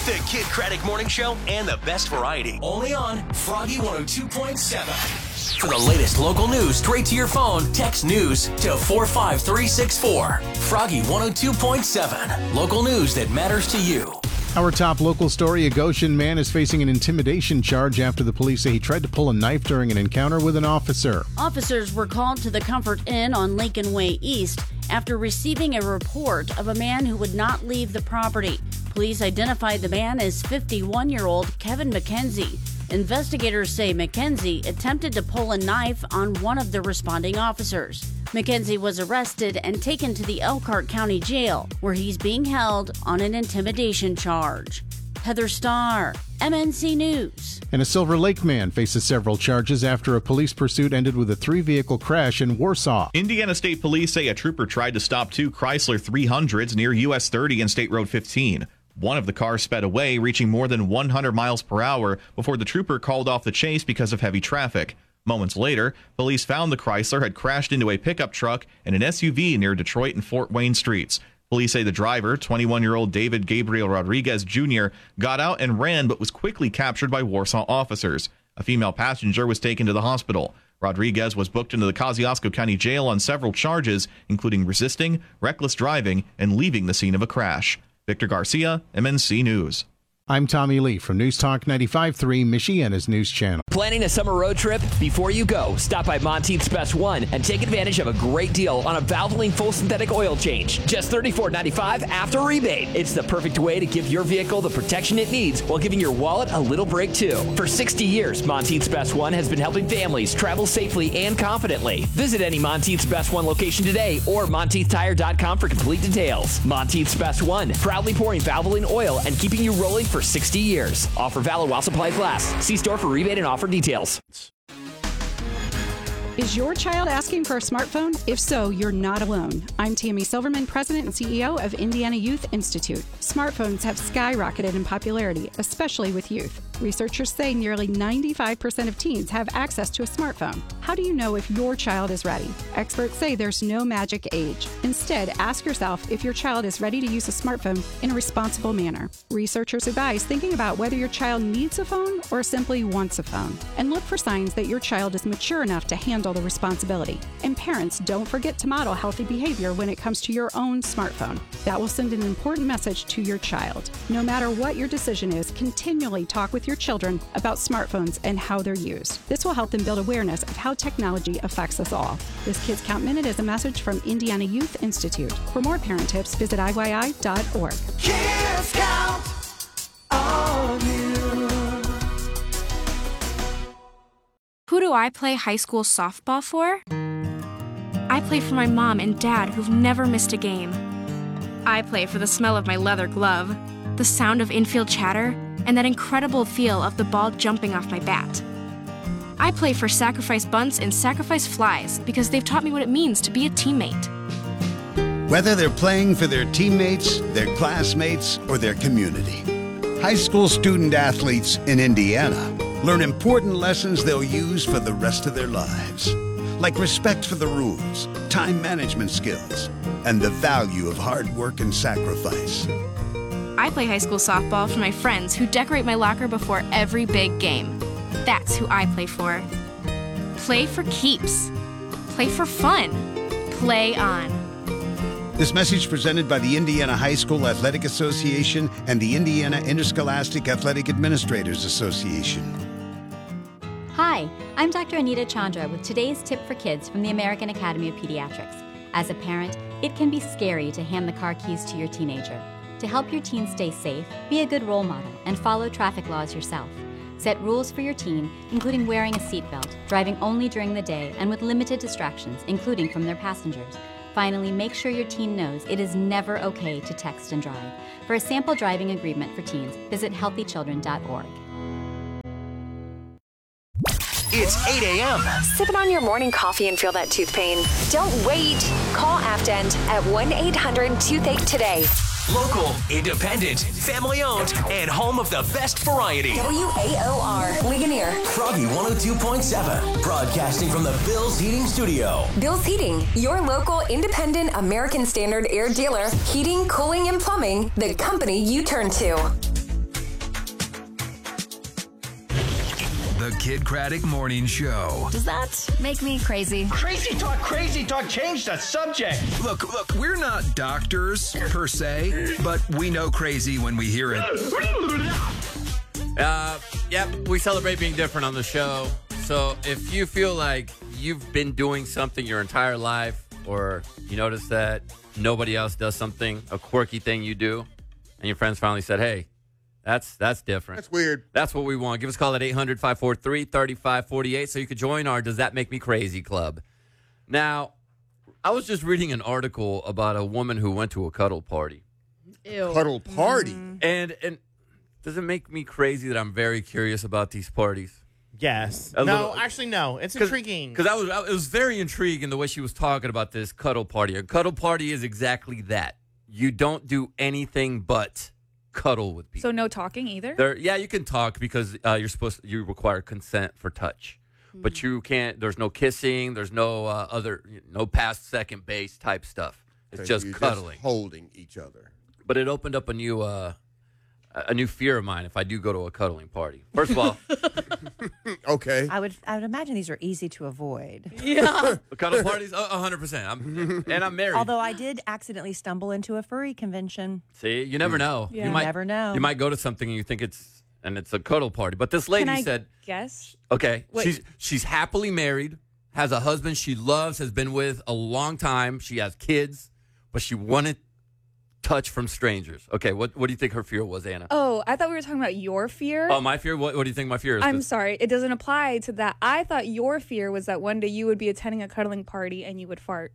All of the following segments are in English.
The Kid Craddock Morning Show and the best variety. Only on Froggy 102.7. For the latest local news straight to your phone, text news to 45364. Froggy 102.7. Local news that matters to you. Our top local story, a Goshen man is facing an intimidation charge after the police say he tried to pull a knife during an encounter with an officer. Officers were called to the Comfort Inn on Lincoln Way East after receiving a report of a man who would not leave the property. Police identified the man as 51-year-old Kevin McKenzie. Investigators say McKenzie attempted to pull a knife on one of the responding officers. McKenzie was arrested and taken to the Elkhart County Jail, where he's being held on an intimidation charge. Heather Starr, MNC News. And a Silver Lake man faces several charges after a police pursuit ended with a 3-vehicle crash in Warsaw. Indiana State Police say a trooper tried to stop 2 Chrysler 300s near US 30 and State Road 15. One of the cars sped away, reaching more than 100 miles per hour before the trooper called off the chase because of heavy traffic. Moments later, police found the Chrysler had crashed into a pickup truck and an SUV near Detroit and Fort Wayne streets. Police say the driver, 21-year-old David Gabriel Rodriguez Jr., got out and ran but was quickly captured by Warsaw officers. A female passenger was taken to the hospital. Rodriguez was booked into the Kosciuszko County Jail on several charges, including resisting, reckless driving, and leaving the scene of a crash. Victor Garcia, MNC News. I'm Tommy Lee from News Talk 95.3, Michiana's news channel. Planning a summer road trip? Before you go, stop by Monteith's Best One and take advantage of a great deal on a Valvoline full synthetic oil change. Just $34.95 after rebate. It's the perfect way to give your vehicle the protection it needs while giving your wallet a little break too. For 60 years, Monteith's Best One has been helping families travel safely and confidently. Visit any Monteith's Best One location today or MonteithTire.com for complete details. Monteith's Best One, proudly pouring Valvoline oil and keeping you rolling for 60 years. Offer valid while supplies last. See store for rebate and offer details. Is your child asking for a smartphone? If so, you're not alone. I'm Tammy Silverman, President and CEO of Indiana Youth Institute. Smartphones have skyrocketed in popularity, especially with youth. Researchers say nearly 95% of teens have access to a smartphone. How do you know if your child is ready? Experts say there's no magic age. Instead, ask yourself if your child is ready to use a smartphone in a responsible manner. Researchers advise thinking about whether your child needs a phone or simply wants a phone. And look for signs that your child is mature enough to handle the responsibility. And parents, don't forget to model healthy behavior when it comes to your own smartphone. That will send an important message to your child. No matter what your decision is, continually talk with your children about smartphones and how they're used. This will help them build awareness of how technology affects us all. This Kids Count Minute is a message from Indiana Youth Institute. For more parent tips, visit IYI.org. Kids Count on you. Who do I play high school softball for? I play for my mom and dad who've never missed a game. I play for the smell of my leather glove, the sound of infield chatter, and that incredible feel of the ball jumping off my bat. I play for Sacrifice Bunts and Sacrifice Flies because they've taught me what it means to be a teammate. Whether they're playing for their teammates, their classmates, or their community, high school student athletes in Indiana learn important lessons they'll use for the rest of their lives, like respect for the rules, time management skills, and the value of hard work and sacrifice. I play high school softball for my friends who decorate my locker before every big game. That's who I play for. Play for keeps. Play for fun. Play on. This message presented by the Indiana High School Athletic Association and the Indiana Interscholastic Athletic Administrators Association. Hi, I'm Dr. Anita Chandra with today's tip for kids from the American Academy of Pediatrics. As a parent, it can be scary to hand the car keys to your teenager. To help your teen stay safe, be a good role model and follow traffic laws yourself. Set rules for your teen, including wearing a seatbelt, driving only during the day, and with limited distractions, including from their passengers. Finally, make sure your teen knows it is never okay to text and drive. For a sample driving agreement for teens, visit healthychildren.org. It's 8 a.m. Sipping on your morning coffee and feel that tooth pain? Don't wait. Call Afdent at 1-800-TOOTHACHE today. Local, independent, family-owned, and home of the best variety. WAOR, Ligonier. Froggy 102.7, broadcasting from the Bill's Heating Studio. Bill's Heating, your local independent American Standard air dealer. Heating, cooling, and plumbing, the company you turn to. The Kid Craddock Morning Show. Does that make me crazy? Crazy talk, change the subject. Look, we're not doctors per se, but we know crazy when we hear it. Yep, we celebrate being different on the show. So if you feel like you've been doing something your entire life, or you notice that nobody else does something, a quirky thing you do, and your friends finally said, hey, that's different. That's weird. That's what we want. Give us a call at 800-543-3548 so you could join our Does That Make Me Crazy Club. Now, I was just reading an article about a woman who went to a cuddle party. Ew. Cuddle party? And does it make me crazy that I'm very curious about these parties? Yes. Actually, no. It's intriguing. Because it was very intriguing the way she was talking about this cuddle party. A cuddle party is exactly that. You don't do anything but cuddle with people. So no talking either? You can talk because you require consent for touch. But you can't, there's no kissing, there's no no past second base type stuff. It's just cuddling. Just holding each other. But it opened up a new fear of mine if I do go to a cuddling party. First of all, okay. I would imagine these are easy to avoid. Yeah. Cuddle parties, 100%. And I'm married. Although I did accidentally stumble into a furry convention. See, you never know. Yeah. You never know. You might go to something and you think it's a cuddle party. But this lady said, guess? Okay, Wait. she's happily married, has a husband she loves, has been with a long time. She has kids, but she wanted touch from strangers. Okay, what do you think her fear was, Anna? Oh, I thought we were talking about your fear. Oh, my fear? What do you think my fear is? I'm sorry. It doesn't apply to that. I thought your fear was that one day you would be attending a cuddling party and you would fart.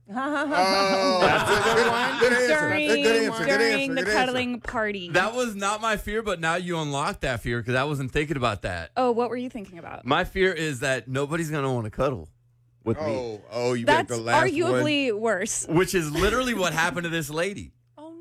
That's a good one. Good answer. During the cuddling party. That was not my fear, but now you unlocked that fear because I wasn't thinking about that. Oh, what were you thinking about? My fear is that nobody's going to want to cuddle with me. Oh, you That's bet the last arguably worse. Which is literally what happened to this lady.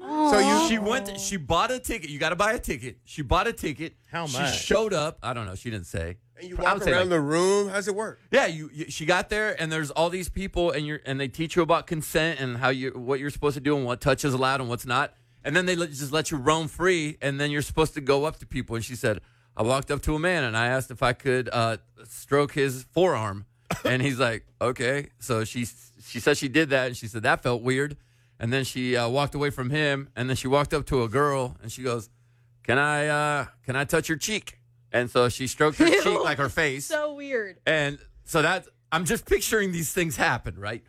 So she bought a ticket. You got to buy a ticket. She bought a ticket. How much? She showed up. I don't know. She didn't say. And you walk around the room. How's it work? Yeah, she got there, and there's all these people, and they teach you about consent and what you're supposed to do and what touch is allowed and what's not. And then they just let you roam free, and then you're supposed to go up to people. And she said, I walked up to a man, and I asked if I could stroke his forearm. And he's like, okay. So she said she did that, and she said that felt weird. And then she walked away from him, and then she walked up to a girl, and she goes, can I touch your cheek? And so she stroked her cheek, like her face. So weird. And so I'm just picturing these things happen, right?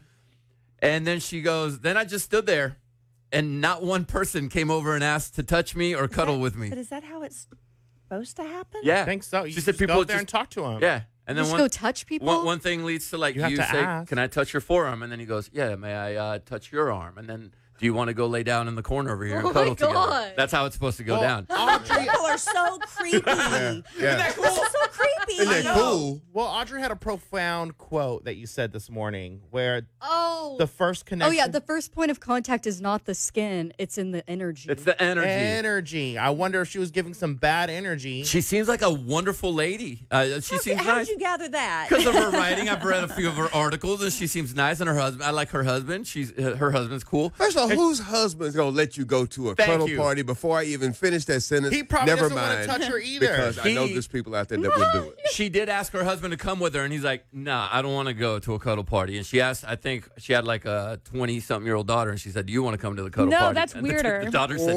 And then she goes, then I just stood there, and not one person came over and asked to touch me or cuddle with me. But is that how it's supposed to happen? Yeah. I think so. She said just people go there and talk to them. Yeah. And then Just go touch people? One thing leads to You have to say, ask. can I touch your forearm? And then he goes, yeah, may I touch your arm? And then, do you want to go lay down in the corner over here and cuddle together? That's how it's supposed to go down. People are so creepy. Yeah. Isn't that cool? This is so creepy. Isn't that cool? Well, Audrey had a profound quote that you said this morning where Oh. the first connection. Oh, yeah. The first point of contact is not the skin. It's in the energy. It's the energy. Energy. I wonder if she was giving some bad energy. She seems like a wonderful lady. She seems How nice. did you gather that? Because of her writing, I've read a few of her articles, and she seems nice. And her husband, I like her husband. Her husband's cool. First of all, whose husband's gonna let you go to a Thank cuddle you. party before I even finish that sentence? He probably Never doesn't want mind. to touch her either. Because I know there's people out there that would do it. She did ask her husband to come with her, and he's like, nah, I don't want to go to a cuddle party. And she asked, I think she had like a 20-something-year-old daughter, and she said, do you want to come to the cuddle party? No, that's And weirder. The daughter said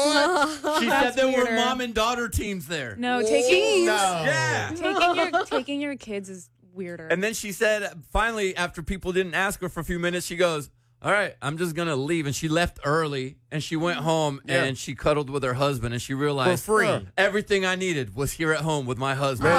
no. She said That's there were weirder. mom and daughter teams there. No, taking Yeah. taking your kids is weirder. And then she said, finally, after people didn't ask her for a few minutes, she goes, all right, I'm just going to leave. And she left early, and she went home, and she cuddled with her husband, and she realized For free. Everything I needed was here at home with my husband.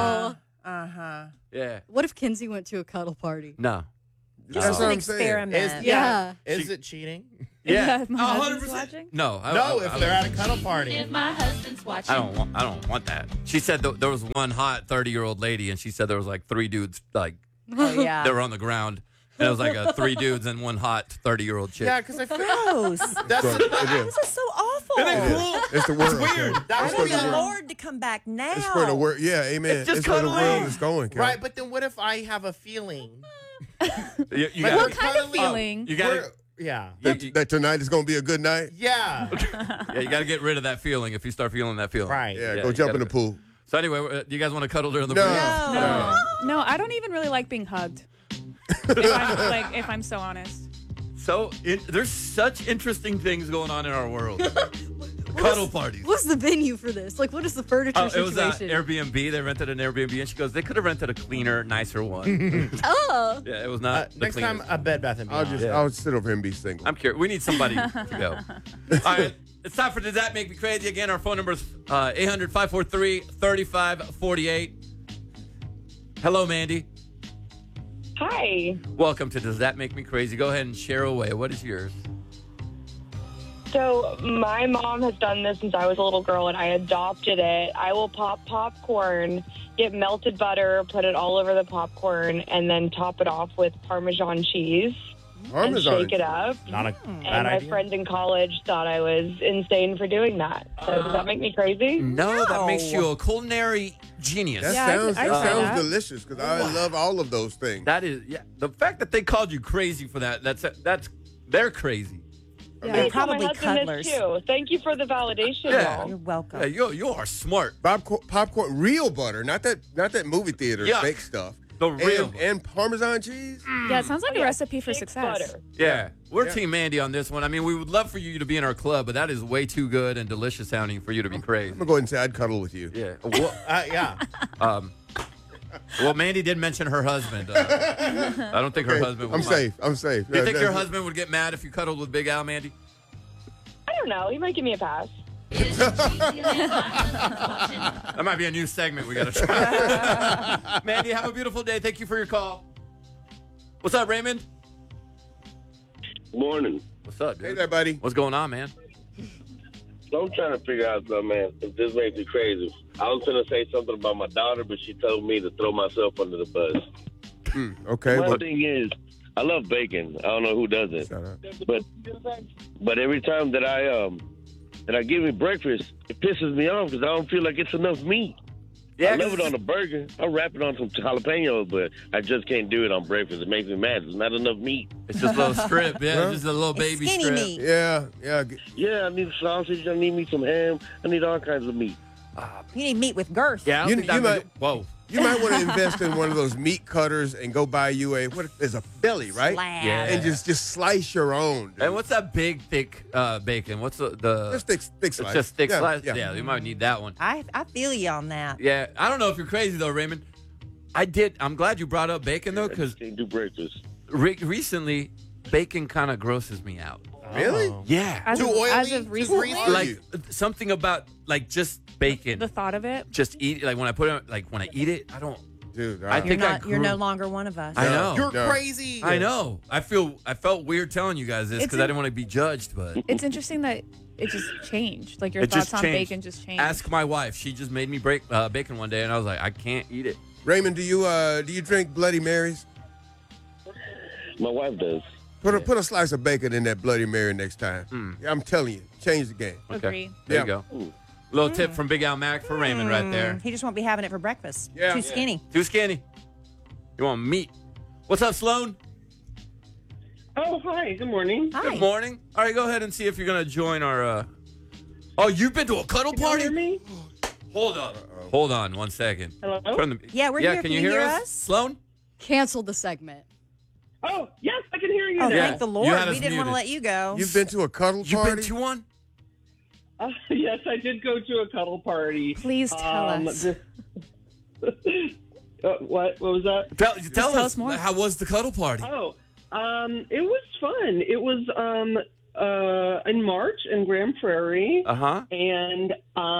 Yeah. What if Kinsey went to a cuddle party? No. Just an experiment. Is it cheating? Yeah. If my husband's watching? No. If they're at a cuddle party. If my husband's watching. I don't want that. She said there was one hot 30-year-old lady, and she said there was like three dudes, like, Oh, yeah. they were on the ground. And it was like three dudes and one hot 30-year-old chick. Yeah, because I feel Gross. that's This is so awful. Isn't it cool? It's the world. It's weird. I want the Lord to come back now. It's where the world. Yeah, amen. It's just where the cuddling. world is going. Kat. right. But then what if I have a feeling? You But gotta, What kind of feeling? you gotta, Yeah. That tonight is going to be a good night. Yeah. yeah, you gotta get rid of that feeling if you start feeling that feeling. Right. Yeah, Yeah, go you jump in gotta- the pool. So anyway, do you guys want to cuddle during the break? No, I don't even really like being hugged. if I'm so honest. So there's such interesting things going on in our world. Cuddle parties. What's the venue for this? Like, what is the furniture It was situation? Airbnb. They rented an Airbnb, and she goes, they could have rented a cleaner, nicer one. Oh. Yeah, it was not the Next cleanest. time, a Bed Bath & Beyond. I'll sit over here and be single. I'm curious. We need somebody to go. All right. It's time for Does That Make Me Crazy? Again, our phone number is 800-543-3548. Hello, Mandy. Hi. Welcome to Does That Make Me Crazy? Go ahead and share away. What is yours? So my mom has done this since I was a little girl, and I adopted it. I will pop popcorn, get melted butter, put it all over the popcorn, and then top it off with Parmesan cheese. And shake it up. Not a And bad my idea. friends in college thought I was insane for doing that. So does that make me crazy? No, that makes you a culinary genius. That sounds delicious because I love all of those things. That is, yeah. The fact that they called you crazy for that, they're crazy. Yeah, they're probably cuddlers too. Thank you for the validation. Yeah. y'all. You're welcome. Yeah, you are smart. Popcorn, real butter, not that movie theater Yuck. fake stuff. The real and Parmesan cheese. Yeah, it sounds like a recipe for success. Yeah, we're Team Mandy on this one. I mean, we would love for you to be in our club, but that is way too good and delicious sounding for you to be crazy. I'm gonna go ahead and say I'd cuddle with you. Yeah. Well, yeah. Well, Mandy did mention her husband. I don't think her husband would I'm safe. I'm safe. Do you think your husband would get mad if you cuddled with Big Al, Mandy? I don't know. He might give me a pass. That might be a new segment we got to try. Mandy, have a beautiful day. Thank you for your call. What's up, Raymond? Morning. What's up, dude? Hey there, buddy. What's going on, man? So I'm trying to figure out something, man. If this makes me crazy. I was going to say something about my daughter, but she told me to throw myself under the bus. Okay. One thing is, I love bacon. I don't know who doesn't. But every time that I give me breakfast, it pisses me off because I don't feel like it's enough meat. Yeah, I love it on a burger. I'll wrap it on some jalapenos, but I just can't do it on breakfast. It makes me mad. There's not enough meat. It's just a little strip, yeah, just a little baby skinny strip. meat. Yeah. Yeah, I need sausage. I need me some ham. I need all kinds of meat. You need meat with girth. Yeah, I don't think that would- whoa. You might want to invest in one of those meat cutters and go buy you there's a belly, right? Slab. Yeah. And just slice your own. Dude. And what's that big, thick bacon? What's the Just thick It's slice. just thick Yeah, slice? yeah. Yeah, you might need that one. I feel you on that. Yeah, I don't know if you're crazy, though, Raymond. I'm glad you brought up bacon, though, because Can't do breakfast. recently, bacon kind of grosses me out. Really? Yeah. As Too of, oily? as of Too recently, greasy? Like, something about, like, just bacon. the thought of it. Just eat, like, when I put it, like, when I eat it, I don't. Dude, I think You're no longer one of us. I know. You're No. crazy. I know. I felt weird telling you guys this It's because I in- didn't want to be judged, but It's interesting that it just changed. Like your it thoughts just on changed. bacon just changed. Ask my wife. She just made me break bacon one day, and I was like, I can't eat it. Raymond, do you drink Bloody Marys? My wife does. Put a slice of bacon in that Bloody Mary next time. Yeah, I'm telling you, change the game. Okay. Agree. There Yeah. you go. Little tip from Big Al Mac for Raymond right there. He just won't be having it for breakfast. Yeah. Too Yeah. skinny. Too skinny. You want meat? What's up, Sloan? Oh, hi. Good morning. Hi. Good morning. All right, go ahead and see if you're gonna join our. Oh, you've been to a cuddle party? Hear me? Hold on. Hold on 1 second. Hello? Yeah, we're here. Can you hear us? Sloan? Cancel the segment. Oh, yes, I can hear you Oh, now. Yeah. thank the You Lord. had We us didn't want to muted. let you go. You've been to a cuddle You've party? been to one? Yes, I did go to a cuddle party. Please tell us. What was that? Tell tell us us more. How was the cuddle party? Oh, it was fun. It was in March in Grand Prairie. Uh-huh. And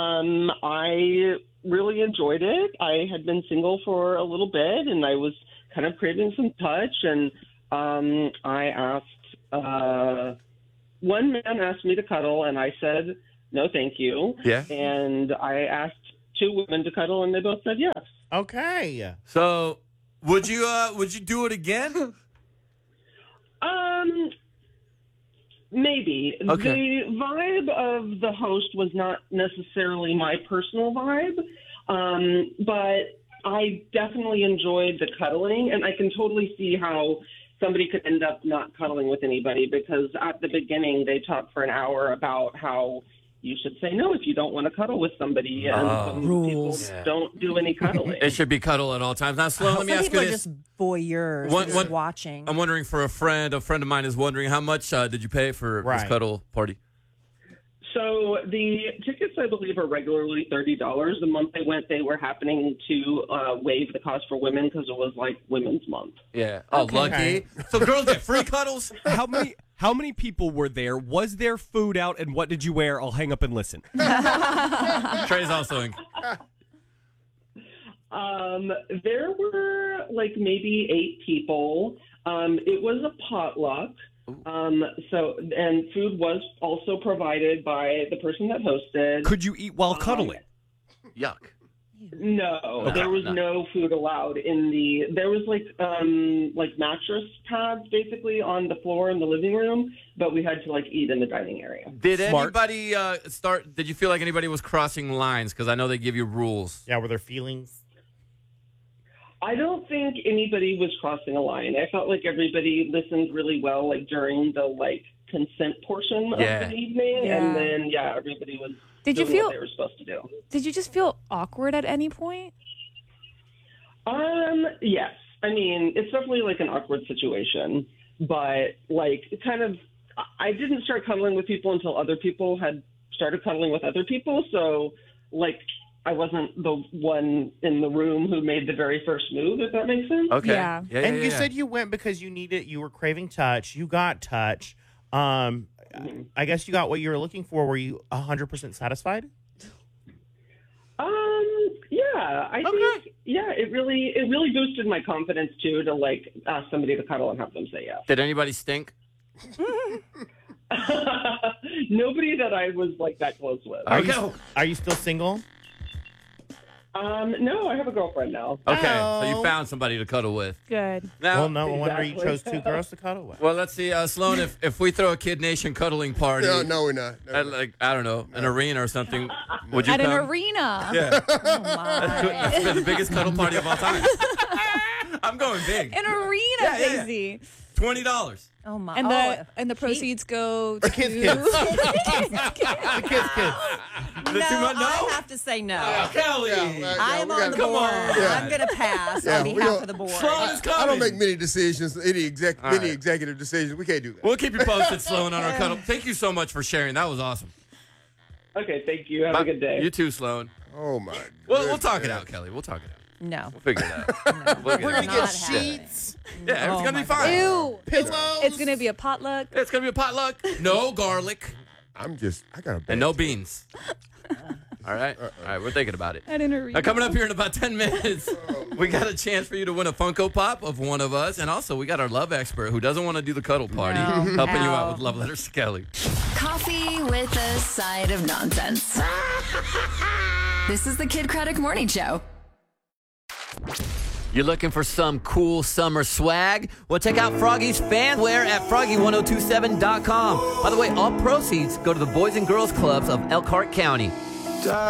I really enjoyed it. I had been single for a little bit, and I was kind of craving some touch. And I asked, one man asked me to cuddle, and I said, no, thank you. Yeah. And I asked two women to cuddle, and they both said yes. Okay. So, would you do it again? Maybe. Okay. The vibe of the host was not necessarily my personal vibe, but I definitely enjoyed the cuddling, and I can totally see how somebody could end up not cuddling with anybody because at the beginning they talked for an hour about how you should say no if you don't want to cuddle with somebody. And some people don't do any cuddling. It should be cuddle at all times. Now, Sloan, let me Some ask you people are this. just voyeurs, just watching. I'm wondering for a friend of mine is wondering how much did you pay for this cuddle party? So the tickets, I believe, are regularly $30. The month I went, they were happening to waive the cost for women because it was like Women's Month. Yeah. Oh, lucky. So girls get free cuddles? How many people were there? Was there food out, and what did you wear? I'll hang up and listen. Trey's also in. There were like maybe 8 people. It was a potluck. And food was also provided by the person that hosted. Could you eat while cuddling? Yuck. No, there was no food allowed in the. There was like mattress pads basically on the floor in the living room, but we had to like eat in the dining area. Did anybody Did you feel like anybody was crossing lines? Because I know they give you rules. Yeah, were there feelings? I don't think anybody was crossing a line. I felt like everybody listened really well, like during the like consent portion of the evening, and then everybody was doing what they were supposed to do. Did you just feel awkward at any point? Yes. I mean, it's definitely like an awkward situation, but like kind of, I didn't start cuddling with people until other people had started cuddling with other people. So like, I wasn't the one in the room who made the very first move, if that makes sense. Okay. Yeah. And you said you went because you were craving touch. You got touch. I guess you got what you were looking for. Were you 100% satisfied? Yeah, I think, it really boosted my confidence too, to like ask somebody to cuddle and have them say yes. Did anybody stink? Nobody that I was like that close with. Are you still single? No, I have a girlfriend now. Okay, so you found somebody to cuddle with. Good. Now, well, no wonder you chose 2 girls to cuddle with. Well, let's see, Sloan, if we throw a Kid Nation cuddling party. No, we're not. At like, I don't know, an arena or something, would you At come? an arena. Yeah. Oh my. That's been the biggest cuddle party of all time. I'm going big. An arena, Daisy. $20. Oh my! And the proceeds go to kids. The kids. No, I have to say no. Kelly. I am on the board. I'm going to pass on behalf of the board. Sloan is coming. I don't make many decisions, any executive decisions. We can't do that. We'll keep you posted, Sloan, on our cuddle. Thank you so much for sharing. That was awesome. Okay, thank you. Have a good day. You too, Sloan. Oh, my. We'll talk it out, Kelly. We'll talk it out. No. We'll figure it out. We're going to get sheets. Yeah, it's going to be fine. Ew. Pillows. It's going to be a potluck. It's going to be a potluck. No garlic. I got a and no beans. All right? All right, we're thinking about it. At an arena. Now, coming up here in about 10 minutes, we got a chance for you to win a Funko Pop of one of us. And also, we got our love expert who doesn't want to do the cuddle party, helping you out with Love Letters to Kelly. Coffee with a side of nonsense. This is the Kid Craddock Morning Show. You're looking for some cool summer swag? Well, check out Froggy's Fanwear at Froggy1027.com. By the way, all proceeds go to the Boys and Girls Clubs of Elkhart County.